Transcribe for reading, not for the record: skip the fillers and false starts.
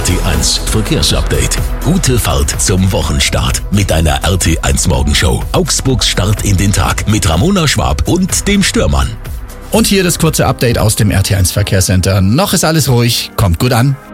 RT1 Verkehrsupdate. Gute Fahrt zum Wochenstart mit einer RT1 Morgenshow. Augsburgs Start in den Tag mit Ramona Schwab und dem Stürmann. Und hier das kurze Update aus dem RT1 Verkehrscenter. Noch ist alles ruhig, kommt gut an.